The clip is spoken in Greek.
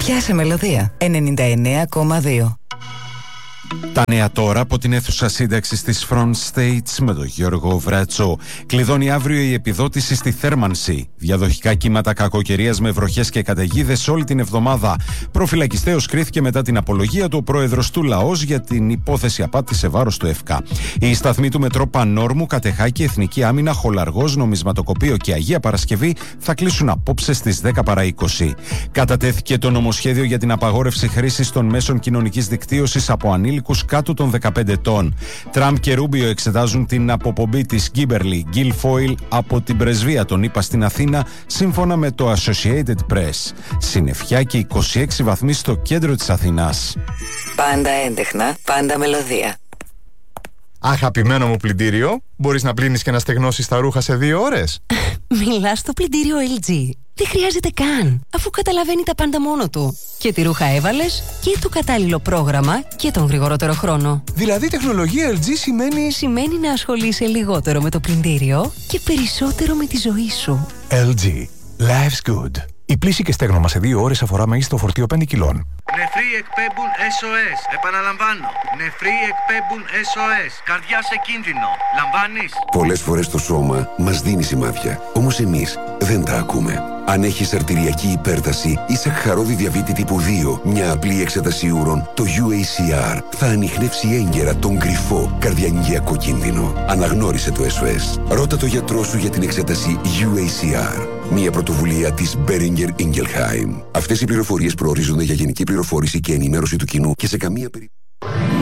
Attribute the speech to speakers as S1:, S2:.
S1: Πιάσε μελωδία. 99,2.
S2: Τα νέα τώρα από την αίθουσα σύνταξης της Front States με τον Γιώργο Βρατσό. Κλειδώνει αύριο η επιδότηση στη θέρμανση. Διαδοχικά κύματα κακοκαιρίας με βροχές και καταιγίδες όλη την εβδομάδα. Προφυλακιστέως κρίθηκε μετά την απολογία του ο πρόεδρος του Λαός για την υπόθεση απάτης σε βάρος του ΕΦΚΑ. Οι σταθμοί του μετρό Πανόρμου, Κατεχάκη, Εθνική Άμυνα, Χολαργός, Νομισματοκοπείο και Αγία Παρασκευή θα κλείσουν απόψε στις 10 παρά 20. Κατατέθηκε το νομοσχέδιο για την απαγόρευση χρήσης των μέσων κοινωνικής δικτύωσης από ανήλικους κάτω των 15 ετών. Τραμπ και Ρούμπιο εξετάζουν την αποπομπή της Γκίμπερλι Γκίλφόιλ από την πρεσβεία των ΗΠΑ στην Αθήνα, σύμφωνα με το Associated Press. Συννεφιά και 26 βαθμοί στο κέντρο της Αθηνάς.
S1: Πάντα έντεχνα, πάντα μελωδία.
S3: Αγαπημένο μου πλυντήριο, μπορείς να πλύνεις και να στεγνώσεις τα ρούχα σε 2 ώρες.
S4: Μιλάς στο πλυντήριο LG. Δεν χρειάζεται καν, αφού καταλαβαίνει τα πάντα μόνο του. Και τη ρούχα έβαλες και το κατάλληλο πρόγραμμα και τον γρηγορότερο χρόνο.
S3: Δηλαδή τεχνολογία LG
S4: Σημαίνει να ασχολείσαι λιγότερο με το πλυντήριο και περισσότερο με τη ζωή σου.
S5: LG. Life's good. Η πλύση και στέγνομα σε 2 ώρες αφορά μέγιστο φορτίο 5 κιλών.
S6: Νεφροί εκπέμπουν SOS. Επαναλαμβάνω. Νεφροί εκπέμπουν SOS. Καρδιά σε κίνδυνο. Λαμβάνεις?
S7: Πολλές φορές το σώμα μας δίνει σημάδια. Όμως εμείς δεν τα ακούμε. Αν έχεις αρτηριακή υπέρταση ή σαχαρώδη διαβήτη τύπου 2, μια απλή εξέταση ούρων, το UACR θα ανιχνεύσει έγκαιρα τον κρυφό καρδιαγγειακό κίνδυνο. Αναγνώρισε το SOS. Ρώτα το γιατρό σου για την εξέταση UACR. Μια πρωτοβουλία της Boehringer Ingelheim. Αυτές οι πληροφορίες προορίζονται για γενική πληροφόρηση και ενημέρωση του κοινού και σε καμία περίπτωση.